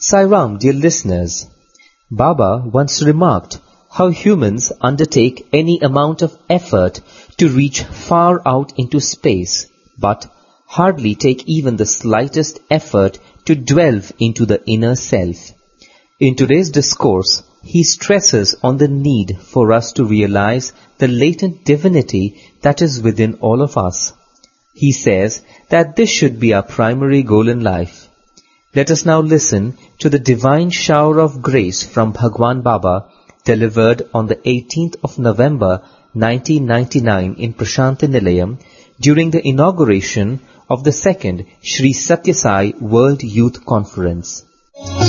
Sai Ram, dear listeners, Baba once remarked how humans undertake any amount of effort to reach far out into space, but hardly take even the slightest effort to delve into the inner self. In today's discourse, he stresses on the need for us to realize the latent divinity that is within all of us. He says that this should be our primary goal in life. Let us now listen to the divine shower of grace from Bhagwan Baba delivered on the 18th of November 1999 in Prashanti Nilayam during the inauguration of the second Sri Satya Sai World Youth Conference.